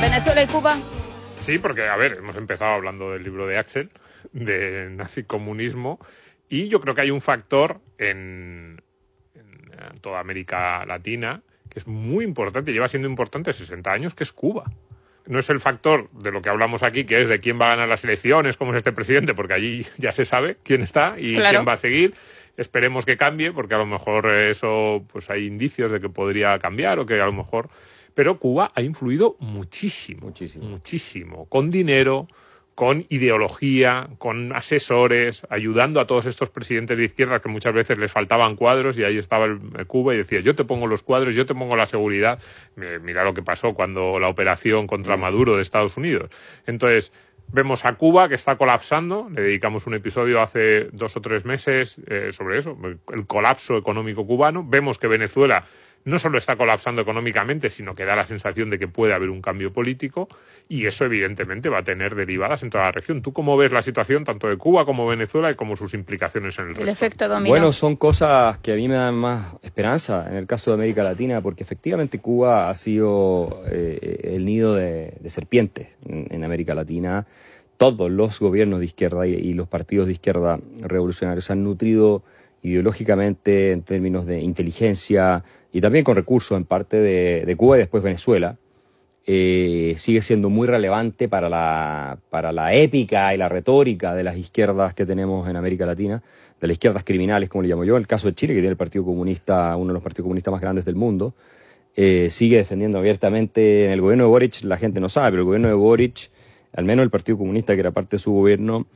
¿Venezuela y Cuba? Sí, porque, a ver, hemos empezado hablando del libro de Axel, de nazicomunismo, y yo creo que hay un factor en toda América Latina que es muy importante, lleva siendo importante 60 años, que es Cuba. No es el factor de lo que hablamos aquí, que es de quién va a ganar las elecciones, cómo es este presidente, porque allí ya se sabe quién está y claro, quién va a seguir. Esperemos que cambie, porque a lo mejor eso, pues hay indicios de que podría cambiar o que a lo mejor... Pero Cuba ha influido muchísimo, con dinero, con ideología, con asesores, ayudando a todos estos presidentes de izquierda que muchas veces les faltaban cuadros, y ahí estaba Cuba y decía, yo te pongo los cuadros, yo te pongo la seguridad. Mira lo que pasó cuando la operación contra Maduro de Estados Unidos. Entonces, vemos a Cuba que está colapsando. Le dedicamos un episodio hace 2 o 3 meses sobre eso, el colapso económico cubano. Vemos que Venezuela no solo está colapsando económicamente, sino que da la sensación de que puede haber un cambio político, y eso evidentemente va a tener derivadas en toda la región. ¿Tú cómo ves la situación tanto de Cuba como Venezuela y como sus implicaciones en el resto? El efecto dominó. Bueno, son cosas que a mí me dan más esperanza en el caso de América Latina, porque efectivamente Cuba ha sido el nido de serpientes en América Latina. Todos los gobiernos de izquierda y los partidos de izquierda revolucionarios han nutrido ideológicamente, en términos de inteligencia y también con recursos en parte de Cuba y después Venezuela. Sigue siendo muy relevante para la épica y la retórica de las izquierdas que tenemos en América Latina, de las izquierdas criminales, como le llamo yo. El caso de Chile, que tiene el Partido Comunista, uno de los partidos comunistas más grandes del mundo, sigue defendiendo abiertamente. En el gobierno de Boric, la gente no sabe, pero el gobierno de Boric, al menos el Partido Comunista, que era parte de su gobierno,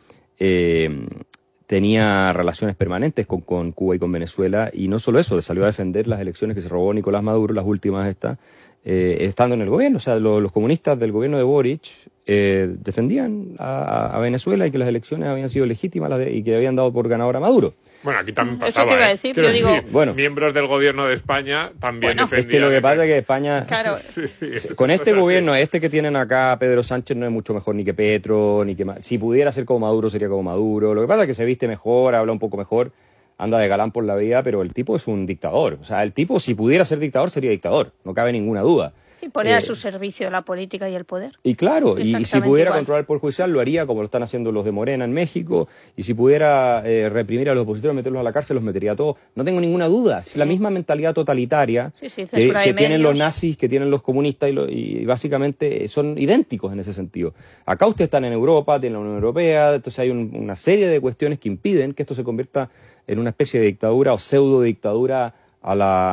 tenía relaciones permanentes con Cuba y con Venezuela, y no solo eso, salió a defender las elecciones que se robó Nicolás Maduro, las últimas estas, estando en el gobierno. O sea, los comunistas del gobierno de Boric defendían a Venezuela y que las elecciones habían sido legítimas y que habían dado por ganador a Maduro. Bueno, aquí también Eso pasaba. te iba a decir, yo digo... Bueno, miembros del gobierno de España también defendían... Es que lo que pasa es que España... Claro. Con este gobierno, que tienen acá, Pedro Sánchez no es mucho mejor ni que Petro, ni que... Si pudiera ser como Maduro, sería como Maduro. Lo que pasa es que se viste mejor, habla un poco mejor, anda de galán por la vida, pero el tipo es un dictador. O sea, el tipo, si pudiera ser dictador, sería dictador. No cabe ninguna duda. Y poner a su servicio la política y el poder. Y claro, y si pudiera igual controlar el Poder Judicial, lo haría como lo están haciendo los de Morena en México, y si pudiera reprimir a los opositores, meterlos a la cárcel, los metería a todos. No tengo ninguna duda. Es la misma mentalidad totalitaria que tienen los nazis, que tienen los comunistas, y básicamente son idénticos en ese sentido. Acá ustedes están en Europa, tienen la Unión Europea, entonces hay una serie de cuestiones que impiden que esto se convierta en una especie de dictadura o pseudo dictadura a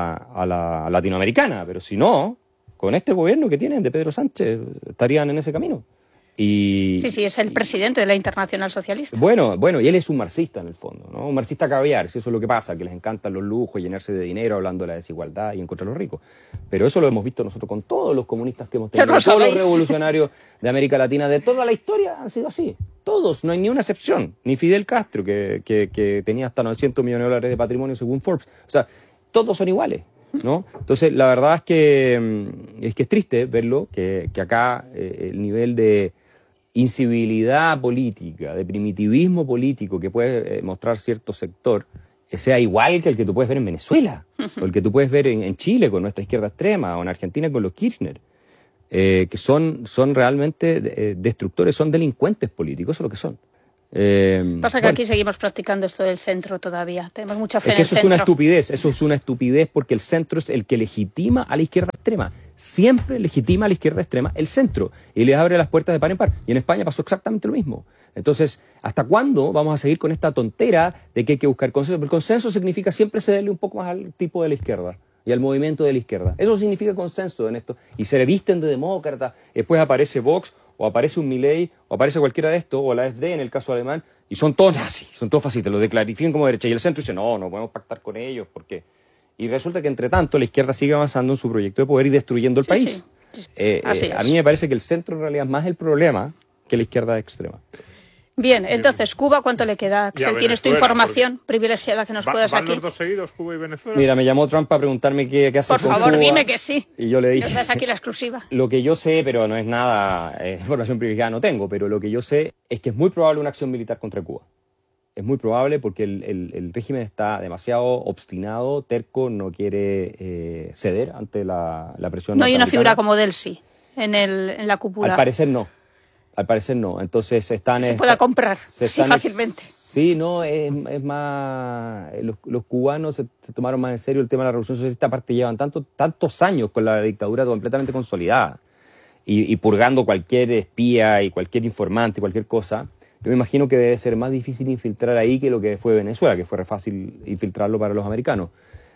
la latinoamericana, pero si no, con este gobierno que tienen de Pedro Sánchez, estarían en ese camino. Sí, es el presidente de la Internacional Socialista. Bueno, y él es un marxista en el fondo, ¿no? Un marxista caviar, si eso es lo que pasa, que les encantan los lujos, llenarse de dinero, hablando de la desigualdad y en contra de los ricos. Pero eso lo hemos visto nosotros con todos los comunistas que hemos tenido, todos los revolucionarios de América Latina, de toda la historia han sido así. Todos, no hay ni una excepción. Ni Fidel Castro, que tenía hasta 900 millones de dólares de patrimonio según Forbes. O sea, todos son iguales, ¿no? Entonces, la verdad es que es triste verlo, que acá el nivel de incivilidad política, de primitivismo político que puede mostrar cierto sector, sea igual que el que tú puedes ver en Venezuela, o el que tú puedes ver en Chile con nuestra izquierda extrema, o en Argentina con los Kirchner, que son realmente destructores, son delincuentes políticos, eso es lo que son. Pasa que aquí seguimos practicando esto del centro todavía. Tenemos mucha fe en el centro. Eso es una estupidez porque el centro es el que legitima a la izquierda extrema. Siempre legitima a la izquierda extrema el centro y les abre las puertas de par en par. Y en España pasó exactamente lo mismo. Entonces, ¿hasta cuándo vamos a seguir con esta tontera de que hay que buscar consenso? El consenso significa siempre cederle un poco más al tipo de la izquierda y al movimiento de la izquierda. Eso significa consenso en esto. Y se le visten de demócrata. Después aparece Vox, o aparece un Milei, o aparece cualquiera de estos, o la AfD en el caso alemán, y son todos nazis, son todos fascistas, los declarifican como derecha. Y el centro dice, no podemos pactar con ellos, porque... Y resulta que, entre tanto, la izquierda sigue avanzando en su proyecto de poder y destruyendo el país. A mí me parece que el centro en realidad es más el problema que la izquierda extrema. Bien, entonces, ¿Cuba cuánto le queda? Axel, ¿tienes tu información privilegiada que nos puedas aquí? ¿Van los dos seguidos, Cuba y Venezuela? Mira, me llamó Trump para preguntarme qué hacer con Cuba. Por favor, dime que sí. Y yo le dije... Nos das aquí la exclusiva. Lo que yo sé, pero no es nada, información privilegiada no tengo, pero lo que yo sé es que es muy probable una acción militar contra Cuba. Es muy probable porque el régimen está demasiado obstinado, terco, no quiere ceder ante la presión. No hay una figura como Delcy. en la cúpula. Al parecer no. Entonces están... Se pueda comprar fácilmente. Sí, no, es más... Los cubanos se tomaron más en serio el tema de la revolución socialista, aparte llevan tantos años con la dictadura completamente consolidada y purgando cualquier espía y cualquier informante y cualquier cosa. Yo me imagino que debe ser más difícil infiltrar ahí que lo que fue Venezuela, que fue fácil infiltrarlo para los americanos.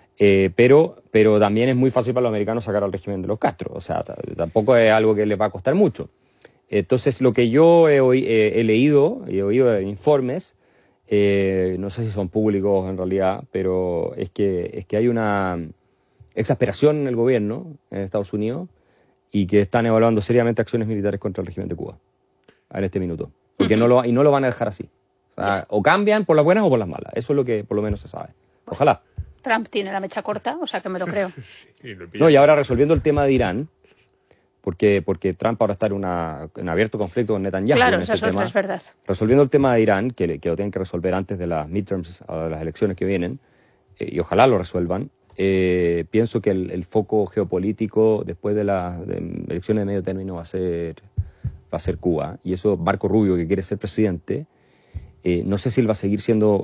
Pero también es muy fácil para los americanos sacar al régimen de los Castro. O sea, tampoco es algo que les va a costar mucho. Entonces, lo que yo he leído y he oído en informes, no sé si son públicos en realidad, pero es que hay una exasperación en el gobierno en Estados Unidos y que están evaluando seriamente acciones militares contra el régimen de Cuba en este minuto. Porque no lo van a dejar así. O sea, o cambian por las buenas o por las malas. Eso es lo que por lo menos se sabe. Ojalá. Trump tiene la mecha corta, o sea que me lo creo. No, y ahora resolviendo el tema de Irán, porque Trump ahora está en abierto conflicto con Netanyahu. Claro, en esa tema. Es verdad. Resolviendo el tema de Irán, que lo tienen que resolver antes de las midterms, de las elecciones que vienen, y ojalá lo resuelvan, pienso que el foco geopolítico después de las elecciones de medio término va a ser Cuba. Y eso, Marco Rubio, que quiere ser presidente, no sé si él va a seguir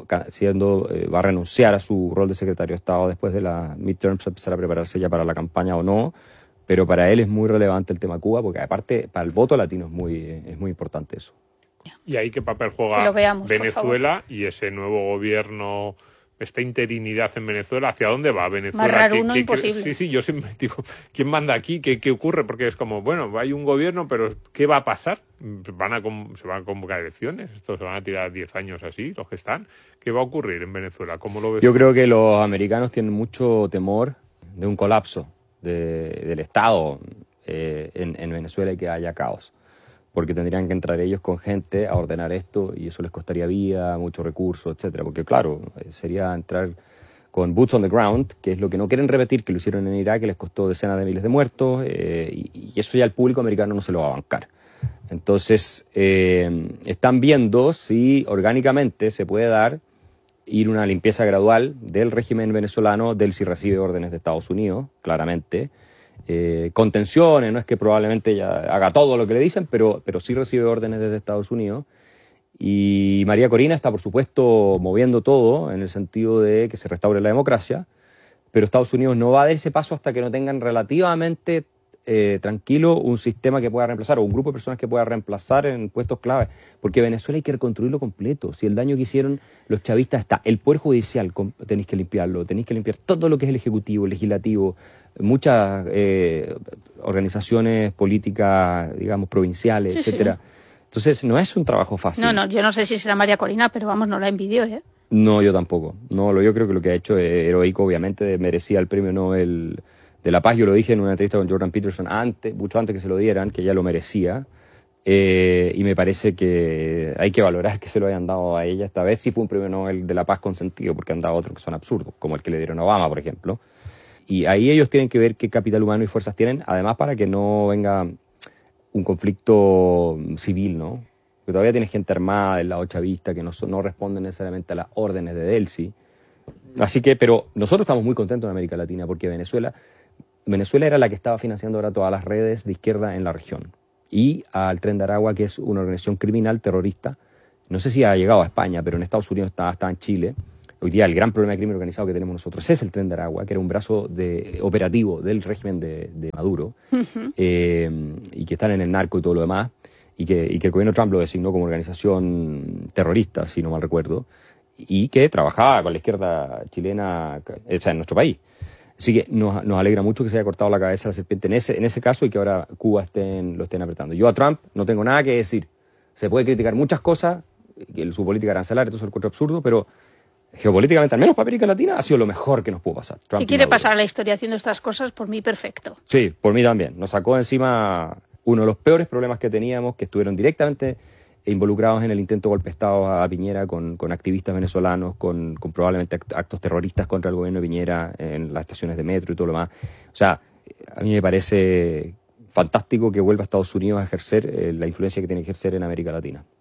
va a renunciar a su rol de secretario de Estado después de las midterms, empezar a prepararse ya para la campaña o no, pero para él es muy relevante el tema Cuba, porque aparte para el voto latino es muy importante eso. ¿Y ahí qué papel juega Venezuela y ese nuevo gobierno, esta interinidad en Venezuela? ¿Hacia dónde va Venezuela? Más raro, imposible. Sí, yo siempre digo, ¿quién manda aquí? ¿Qué ocurre? Porque es como, bueno, hay un gobierno, pero ¿qué va a pasar? ¿Se van a convocar elecciones? ¿Estos se van a tirar 10 años así, los que están? ¿Qué va a ocurrir en Venezuela? ¿Cómo lo ves? Yo creo que los americanos tienen mucho temor de un colapso del Estado en Venezuela y que haya caos. Porque tendrían que entrar ellos con gente a ordenar esto y eso les costaría vida, muchos recursos, etcétera. Porque claro, sería entrar con boots on the ground, que es lo que no quieren repetir, que lo hicieron en Irak, que les costó decenas de miles de muertos, y eso ya el público americano no se lo va a bancar. Entonces, están viendo si orgánicamente se puede ir una limpieza gradual del régimen venezolano, si recibe órdenes de Estados Unidos, claramente. Contenciones, no es que probablemente ya haga todo lo que le dicen, pero sí recibe órdenes desde Estados Unidos. Y María Corina está, por supuesto, moviendo todo en el sentido de que se restaure la democracia, pero Estados Unidos no va a dar ese paso hasta que no tengan relativamente tranquilo un sistema que pueda reemplazar o un grupo de personas que pueda reemplazar en puestos clave, porque Venezuela hay que reconstruirlo completo. Si el daño que hicieron los chavistas está, el Poder Judicial tenéis que limpiarlo, tenéis que limpiar todo lo que es el Ejecutivo, el Legislativo, muchas organizaciones políticas, digamos, provinciales, sí, etcétera. Sí. Entonces, no es un trabajo fácil. No, yo no sé si será María Corina, pero vamos, no la envidio, ¿eh? No, yo tampoco. No, yo creo que lo que ha hecho es heroico, obviamente, merecía el premio Nobel de la Paz. Yo lo dije en una entrevista con Jordan Peterson mucho antes que se lo dieran, que ya lo merecía. Y me parece que hay que valorar que se lo hayan dado a ella esta vez. Sí fue un premio Nobel de la Paz con sentido, porque han dado otros que son absurdos, como el que le dieron a Obama, por ejemplo. Y ahí ellos tienen que ver qué capital humano y fuerzas tienen, además para que no venga un conflicto civil, ¿no? Porque todavía tiene gente armada del lado chavista que no responde necesariamente a las órdenes de Delcy. Así que, pero nosotros estamos muy contentos en América Latina porque Venezuela era la que estaba financiando ahora todas las redes de izquierda en la región. Y al Tren de Aragua, que es una organización criminal terrorista, no sé si ha llegado a España, pero en Estados Unidos está en Chile. Hoy día el gran problema de crimen organizado que tenemos nosotros es el Tren de Aragua, que era un brazo operativo del régimen de Maduro, y que están en el narco y todo lo demás, y que el gobierno Trump lo designó como organización terrorista, si no mal recuerdo, y que trabajaba con la izquierda chilena, o sea, en nuestro país. Así que nos alegra mucho que se haya cortado la cabeza a la serpiente en ese caso y que ahora Cuba lo estén apretando. Yo a Trump no tengo nada que decir. Se puede criticar muchas cosas, su política arancelaria, todo eso lo encuentro absurdo, pero geopolíticamente, al menos para América Latina, ha sido lo mejor que nos pudo pasar. Trump, si quiere pasar a la historia haciendo estas cosas, por mí perfecto. Sí, por mí también. Nos sacó encima uno de los peores problemas que teníamos, que estuvieron directamente involucrados en el intento de golpe de Estado a Piñera con activistas venezolanos, con probablemente actos terroristas contra el gobierno de Piñera en las estaciones de metro y todo lo demás. O sea, a mí me parece fantástico que vuelva a Estados Unidos a ejercer la influencia que tiene que ejercer en América Latina.